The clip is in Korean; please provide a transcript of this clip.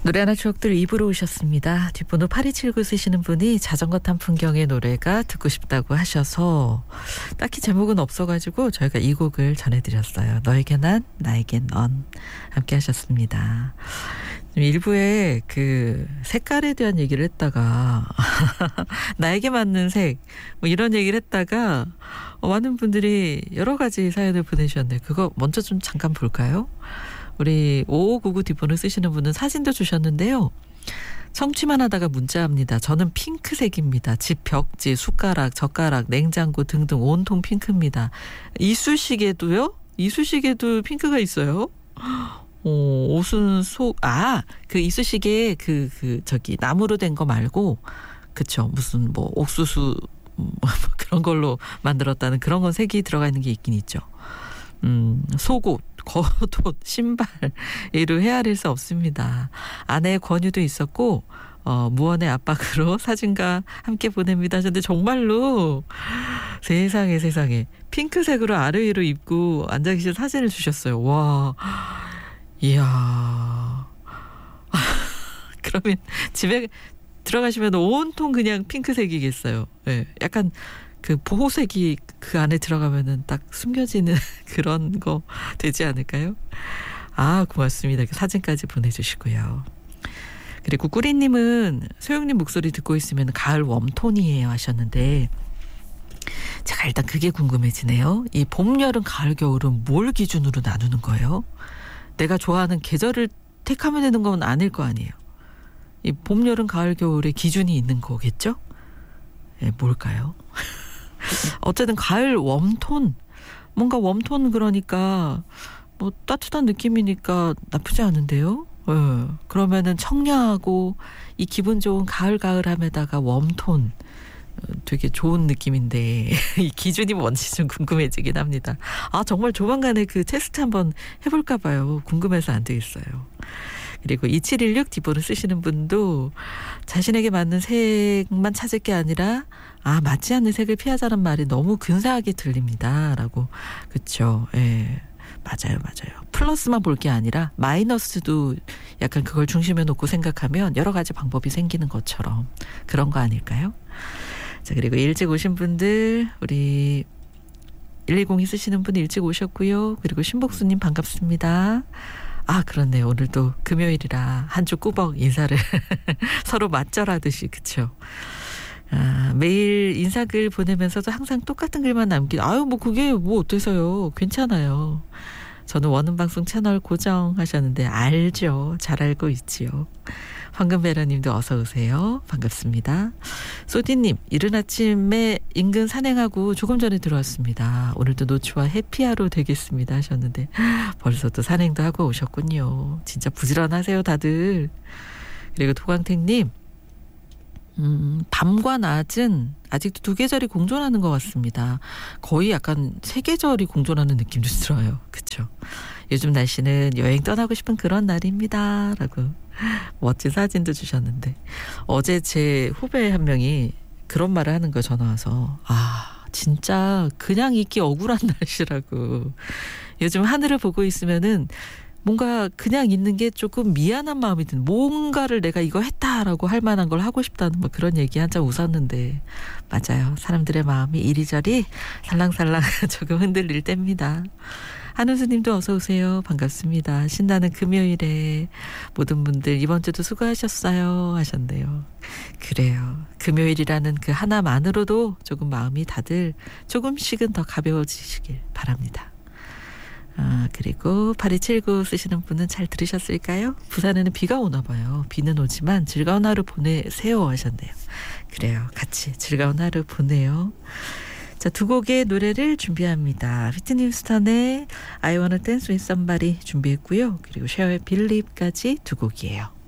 노래하나 추억들 2부로 오셨습니다. 뒷번호 8279 쓰시는 분이 자전거 탄 풍경의 노래가 듣고 싶다고 하셔서 딱히 제목은 없어가지고 저희가 이 곡을 전해드렸어요. 너에게 난, 나에게 넌 함께 하셨습니다. 1부에 그 색깔에 대한 얘기를 했다가 나에게 맞는 색 뭐 이런 얘기를 했다가 많은 분들이 여러 가지 사연을 보내주셨네요. 그거 먼저 좀 잠깐 볼까요? 우리 5599 뒷번호 쓰시는 분은 사진도 주셨는데요. 성취만 하다가 문자합니다. 저는 핑크색입니다. 집 벽지, 숟가락, 젓가락, 냉장고 등등 온통 핑크입니다. 이쑤시개도요? 이쑤시개도 핑크가 있어요? 옷은 그 이쑤시개 저기 나무로 된 거 말고 그쵸 무슨 뭐 옥수수 뭐 그런 걸로 만들었다는 그런 건 색이 들어가 있는 게 있긴 있죠. 속옷, 겉옷, 신발 이로 헤아릴 수 없습니다. 아내의 권유도 있었고 무언의 압박으로 사진과 함께 보냅니다. 근데 정말로 세상에 핑크색으로 아르이로 입고 앉아 계신 사진을 주셨어요. 와, 이야. 그러면 집에 들어가시면 온통 그냥 핑크색이겠어요. 네, 약간 그 보호색이 그 안에 들어가면은 딱 숨겨지는 그런 거 되지 않을까요? 아, 고맙습니다. 그 사진까지 보내주시고요. 그리고 꾸리님은 소영님 목소리 듣고 있으면 가을 웜톤이에요 하셨는데 제가 일단 그게 궁금해지네요. 이 봄, 여름, 가을, 겨울은 뭘 기준으로 나누는 거예요? 내가 좋아하는 계절을 택하면 되는 건 아닐 거 아니에요. 이 봄, 여름, 가을, 겨울의 기준이 있는 거겠죠? 네, 뭘까요? 어쨌든 가을 웜톤, 뭔가 웜톤 그러니까 뭐 따뜻한 느낌이니까 나쁘지 않은데요. 네, 그러면은 청량하고 이 기분 좋은 가을함에다가 웜톤 되게 좋은 느낌인데 이 기준이 뭔지 좀 궁금해지긴 합니다. 아, 정말 조만간에 그 테스트 한번 해볼까 봐요. 궁금해서 안 되겠어요. 그리고 2716 뒷번호 쓰시는 분도 자신에게 맞는 색만 찾을 게 아니라 맞지 않는 색을 피하자는 말이 너무 근사하게 들립니다. 라고. 그쵸. 예. 맞아요. 플러스만 볼 게 아니라 마이너스도 약간 그걸 중심에 놓고 생각하면 여러 가지 방법이 생기는 것처럼 그런 거 아닐까요? 자, 그리고 일찍 오신 분들 우리 110이 쓰시는 분 일찍 오셨고요. 그리고 신복수님 반갑습니다. 아, 그렇네요. 오늘도 금요일이라 한 주 꾸벅 인사를 서로 맞절하듯이, 그쵸? 매일 인사글 보내면서도 항상 똑같은 글만 뭐 그게 뭐 어때서요? 괜찮아요. 저는 원음방송 채널 고정하셨는데 알죠. 잘 알고 있지요. 황금베라님도 어서 오세요. 반갑습니다. 소디님, 이른 아침에 인근 산행하고 조금 전에 들어왔습니다. 오늘도 노추와 해피하루 되겠습니다 하셨는데 벌써 또 산행도 하고 오셨군요. 진짜 부지런하세요 다들. 그리고 도광택님, 밤과 낮은 아직도 두 계절이 공존하는 것 같습니다. 거의 약간 세 계절이 공존하는 느낌도 들어요. 그쵸? 요즘 날씨는 여행 떠나고 싶은 그런 날입니다. 라고 멋진 사진도 주셨는데 어제 제 후배 한 명이 그런 말을 하는 거예요. 전화 와서. 진짜 그냥 있기 억울한 날씨라고. 요즘 하늘을 보고 있으면은 뭔가 그냥 있는 게 조금 미안한 마음이 드는, 뭔가를 내가 이거 했다라고 할 만한 걸 하고 싶다는 뭐 그런 얘기 한참 웃었는데 맞아요. 사람들의 마음이 이리저리 살랑살랑 조금 흔들릴 때입니다. 한우수님도 어서 오세요. 반갑습니다. 신나는 금요일에 모든 분들 이번 주도 수고하셨어요 하셨네요. 그래요. 금요일이라는 그 하나만으로도 조금 마음이 다들 조금씩은 더 가벼워지시길 바랍니다. 그리고 8279 쓰시는 분은 잘 들으셨을까요? 부산에는 비가 오나 봐요. 비는 오지만 즐거운 하루 보내세요 하셨네요. 그래요. 같이 즐거운 하루 보내요. 자, 두 곡의 노래를 준비합니다. 휘트니 휴스턴의 I Wanna Dance With Somebody 준비했고요. 그리고 셰어의 빌립까지 두 곡이에요.